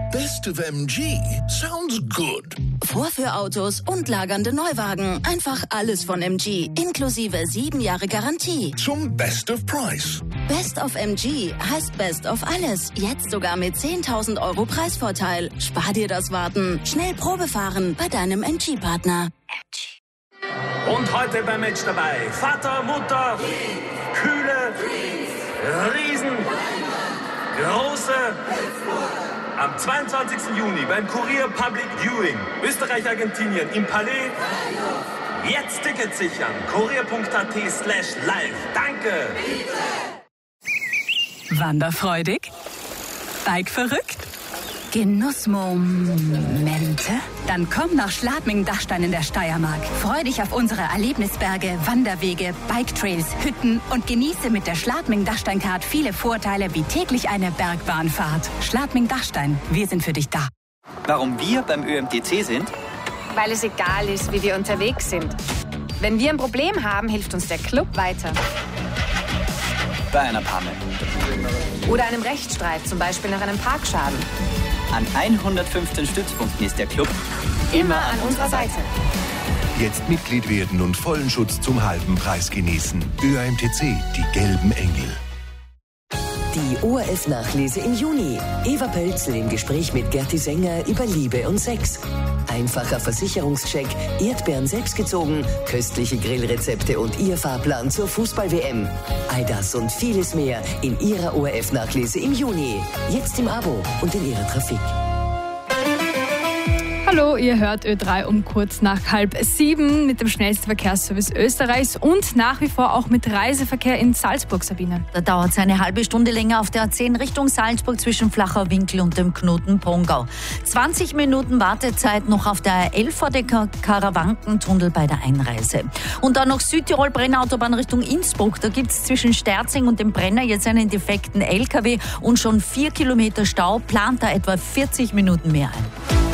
Best of MG sounds good. Vorführautos und lagernde Neuwagen. Einfach alles von MG, inklusive 7 Jahre Garantie. Zum Best of Price. Best of MG heißt Best of alles. Jetzt sogar mit 10.000 € Preisvorteil. Spar dir das Warten. Schnell Probe fahren bei deinem MG-Partner. Und heute beim Match dabei Vater, Mutter, Kühle, Riesen, Große. Am 22. Juni beim Kurier Public Viewing Österreich-Argentinien im Palais. Jetzt Tickets sichern. kurier.at/live. Danke. Wanderfreudig? Bikeverrückt? Genussmomente? Dann komm nach Schladming-Dachstein in der Steiermark. Freu dich auf unsere Erlebnisberge, Wanderwege, Biketrails, Hütten und genieße mit der Schladming-Dachstein-Card viele Vorteile wie täglich eine Bergbahnfahrt. Schladming-Dachstein, wir sind für dich da. Warum wir beim ÖMTC sind? Weil es egal ist, wie wir unterwegs sind. Wenn wir ein Problem haben, hilft uns der Club weiter. Bei einer Panne. Oder einem Rechtsstreit, zum Beispiel nach einem Parkschaden. An 115 Stützpunkten ist der Club immer an unserer Seite. Jetzt Mitglied werden und vollen Schutz zum halben Preis genießen. ÖAMTC, die gelben Engel. Die ORF-Nachlese im Juni. Eva Pölzl im Gespräch mit Gerti Sänger über Liebe und Sex. Einfacher Versicherungscheck, Erdbeeren selbstgezogen, köstliche Grillrezepte und ihr Fahrplan zur Fußball-WM. All das und vieles mehr in Ihrer ORF-Nachlese im Juni. Jetzt im Abo und in Ihrer Trafik. Hallo, ihr hört Ö3 um kurz nach 6:30 mit dem schnellsten Verkehrsservice Österreichs und nach wie vor auch mit Reiseverkehr in Salzburg, Sabine. Da dauert es eine halbe Stunde länger auf der A10 Richtung Salzburg zwischen Flachau Winkel und dem Knoten Pongau. 20 Minuten Wartezeit noch auf der A11 vor der Karawankentunnel bei der Einreise. Und dann noch Südtirol Brennautobahn Richtung Innsbruck. Da gibt es zwischen Sterzing und dem Brenner jetzt einen defekten LKW und schon 4 Kilometer Stau. Plant da etwa 40 Minuten mehr ein.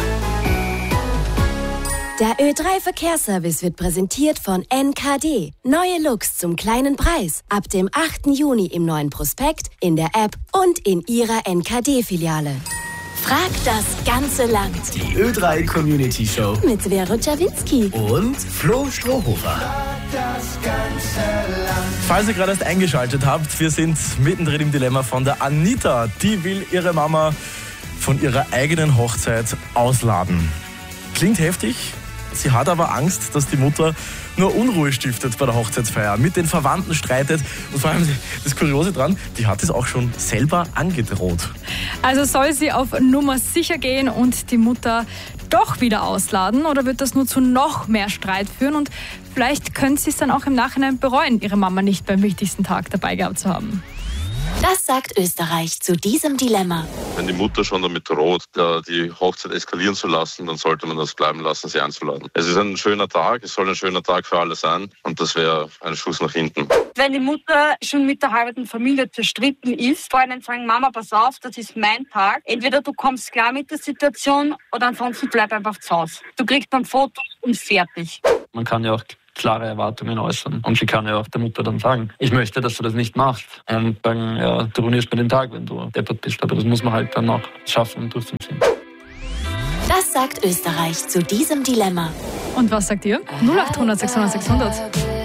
Der Ö3-Verkehrsservice wird präsentiert von NKD. Neue Looks zum kleinen Preis. Ab dem 8. Juni im neuen Prospekt, in der App und in Ihrer NKD-Filiale. Frag das ganze Land. Die Ö3 Community Show. Mit Vero Czawinski. Und Flo Strohhofer. Falls ihr gerade erst eingeschaltet habt, wir sind mittendrin im Dilemma von der Anita. Die will ihre Mama von ihrer eigenen Hochzeit ausladen. Klingt heftig. Sie hat aber Angst, dass die Mutter nur Unruhe stiftet bei der Hochzeitsfeier, mit den Verwandten streitet und vor allem das Kuriose dran, die hat es auch schon selber angedroht. Also soll sie auf Nummer sicher gehen und die Mutter doch wieder ausladen oder wird das nur zu noch mehr Streit führen und vielleicht können sie es dann auch im Nachhinein bereuen, ihre Mama nicht beim wichtigsten Tag dabei gehabt zu haben. Das sagt Österreich zu diesem Dilemma. Wenn die Mutter schon damit droht, die Hochzeit eskalieren zu lassen, dann sollte man das bleiben lassen, sie einzuladen. Es ist ein schöner Tag, es soll ein schöner Tag für alle sein und das wäre ein Schuss nach hinten. Wenn die Mutter schon mit der halben Familie zerstritten ist, vor allem sagen, Mama, pass auf, das ist mein Tag. Entweder du kommst klar mit der Situation oder ansonsten bleib einfach zu Hause. Du kriegst dann Fotos und fertig. Man kann ja auch klare Erwartungen äußern. Und sie kann ja auch der Mutter dann sagen, ich möchte, dass du das nicht machst. Und sagen, ja, du ruinierst mir den Tag, wenn du deppert bist. Aber das muss man halt dann auch schaffen und durchziehen. Das sagt Österreich zu diesem Dilemma. Und was sagt ihr? 0800 600 600.